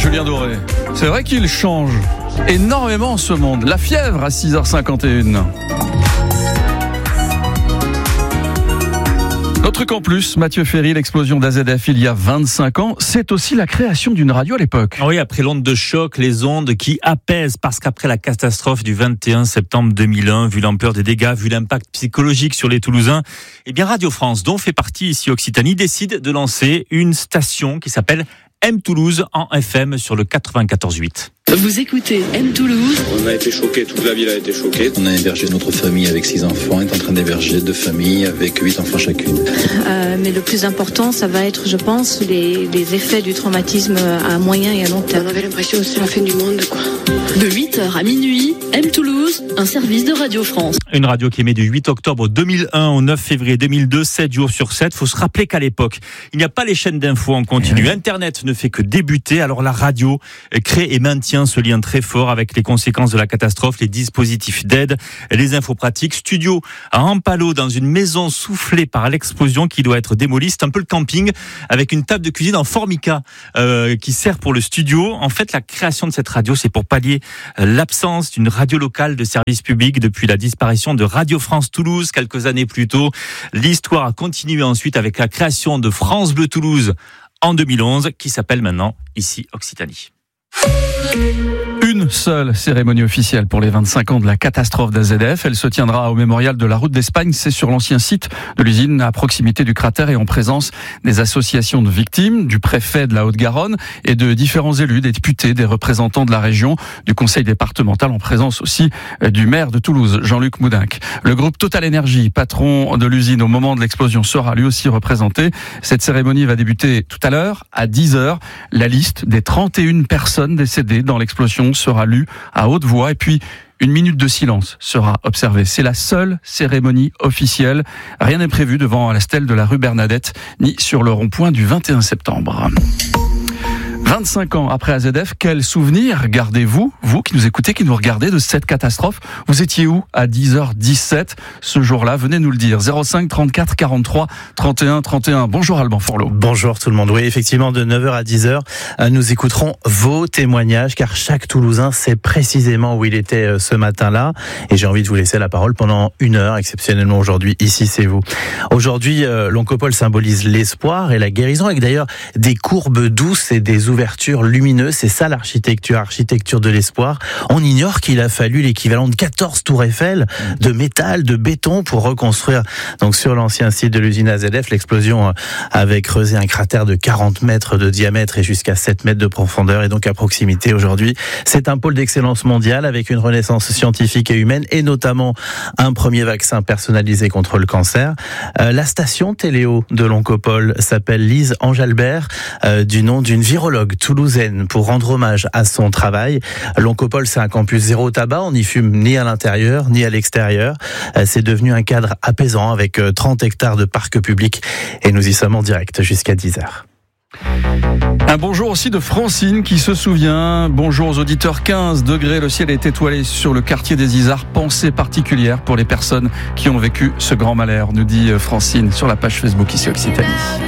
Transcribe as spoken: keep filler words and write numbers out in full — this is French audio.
Julien Doré. C'est vrai qu'il change énormément ce monde. La fièvre à six heures cinquante et une. Notre truc en plus, Mathieu Ferry, l'explosion d'A Z F il y a vingt-cinq ans, c'est aussi la création d'une radio à l'époque. Oui, après l'onde de choc, les ondes qui apaisent, parce qu'après la catastrophe du vingt et un septembre deux mille un, vu l'ampleur des dégâts, vu l'impact psychologique sur les Toulousains, eh bien Radio France, dont fait partie ici Occitanie, décide de lancer une station qui s'appelle M Toulouse en F M sur le quatre-vingt-quatorze huit. Vous écoutez M Toulouse. On a été choqués, toute la ville a été choquée. On a hébergé notre famille avec six enfants, on est en train d'héberger deux familles avec huit enfants chacune. Euh, mais le plus important, ça va être, je pense, les, les effets du traumatisme à moyen et à long terme. On avait l'impression que c'était la fin du monde, quoi. De huit heures à minuit, M Toulouse, un service de Radio France. Une radio qui émet du huit octobre deux mille un au neuf février deux mille deux, sept jours sur sept. Faut se rappeler qu'à l'époque, il n'y a pas les chaînes d'infos en continu. Internet ne fait que débuter, alors la radio crée et maintient ce lien très fort avec les conséquences de la catastrophe, les dispositifs d'aide, les infos pratiques. Studio à Ampalo, dans une maison soufflée par l'explosion qui doit être démolie. C'est un peu le camping, avec une table de cuisine en formica euh, qui sert pour le studio. En fait, la création de cette radio, c'est pour pallier l'absence d'une radio locale de service public depuis la disparition de Radio France Toulouse quelques années plus tôt. L'histoire a continué ensuite avec la création de France Bleu Toulouse en deux mille onze, qui s'appelle maintenant ici Occitanie. Une seule cérémonie officielle pour les vingt-cinq ans de la catastrophe d'A Z F. Elle se tiendra au mémorial de la Route d'Espagne. C'est sur l'ancien site de l'usine à proximité du cratère et en présence des associations de victimes, du préfet de la Haute-Garonne et de différents élus, des députés, des représentants de la région, du conseil départemental, en présence aussi du maire de Toulouse, Jean-Luc Moudinque. Le groupe Total Énergie, patron de l'usine au moment de l'explosion, sera lui aussi représenté. Cette cérémonie va débuter tout à l'heure, à dix heures. La liste des trente et une personnes décédées dans l'explosion sera lue à haute voix et puis une minute de silence sera observée. C'est la seule cérémonie officielle. Rien n'est prévu devant la stèle de la rue Bernadette ni sur le rond-point du vingt et un septembre. vingt-cinq ans après A Z F, quel souvenir gardez-vous, vous qui nous écoutez, qui nous regardez de cette catastrophe? Vous étiez où à dix heures dix-sept ce jour-là? Venez nous le dire. zéro cinq trente-quatre quarante-trois trente et un trente et un. Bonjour Alban Fourlot. Bonjour tout le monde. Oui, effectivement, de neuf heures à dix heures, nous écouterons vos témoignages, car chaque Toulousain sait précisément où il était ce matin-là. Et j'ai envie de vous laisser la parole pendant une heure, exceptionnellement aujourd'hui. Ici, c'est vous. Aujourd'hui, l'Oncopole symbolise l'espoir et la guérison, avec d'ailleurs des courbes douces et des ouvertures Ouverture lumineuse, c'est ça l'architecture, architecture de l'espoir. On ignore qu'il a fallu l'équivalent de quatorze tours Eiffel de métal, de béton pour reconstruire. Donc sur l'ancien site de l'usine A Z F, l'explosion avait creusé un cratère de quarante mètres de diamètre et jusqu'à sept mètres de profondeur, et donc à proximité aujourd'hui. C'est un pôle d'excellence mondiale avec une renaissance scientifique et humaine, et notamment un premier vaccin personnalisé contre le cancer. Euh, la station Téléo de l'Oncopole s'appelle Lise Angelbert, euh, du nom d'une virologue toulousaine, pour rendre hommage à son travail. L'Oncopole, c'est un campus zéro tabac. On n'y fume ni à l'intérieur ni à l'extérieur. C'est devenu un cadre apaisant avec trente hectares de parc public, et nous y sommes en direct jusqu'à dix heures. Un bonjour aussi de Francine qui se souvient. Bonjour aux auditeurs. Quinze degrés, le ciel est étoilé sur le quartier des Isards. Pensée particulière pour les personnes qui ont vécu ce grand malheur, nous dit Francine sur la page Facebook ici Occitanie.